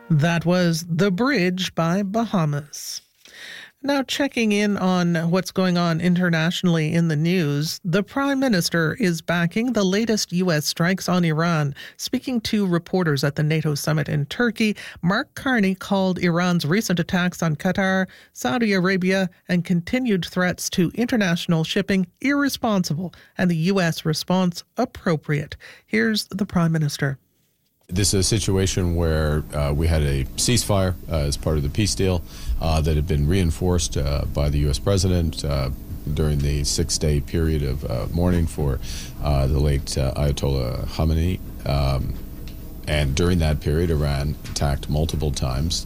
That was The Bridge by Bahamas. Now, checking in on what's going on internationally in the news, the Prime Minister is backing the latest U.S. strikes on Iran. Speaking to reporters at the NATO summit in Turkey, Mark Carney called Iran's recent attacks on Qatar, Saudi Arabia, and continued threats to international shipping irresponsible, and the U.S. response appropriate. Here's the Prime Minister. This is a situation where we had a ceasefire as part of the peace deal that had been reinforced by the U.S. president during the 6-day period of mourning for the late Ayatollah Khamenei. And during that period, Iran attacked multiple times.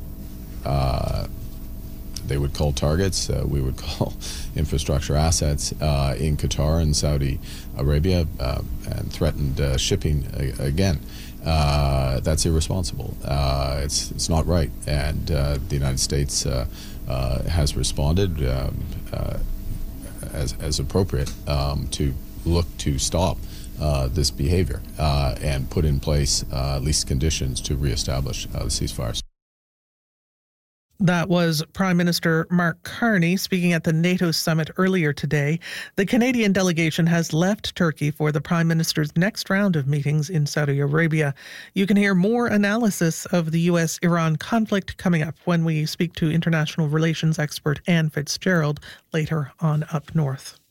They would call targets, we would call infrastructure assets in Qatar and Saudi Arabia and threatened shipping again. That's irresponsible. It's not right, and the United States has responded as appropriate to look to stop this behavior and put in place at least conditions to reestablish the ceasefire. That was Prime Minister Mark Carney speaking at the NATO summit earlier today. The Canadian delegation has left Turkey for the Prime Minister's next round of meetings in Saudi Arabia. You can hear more analysis of the U.S.-Iran conflict coming up when we speak to international relations expert Anne Fitzgerald later on Up North.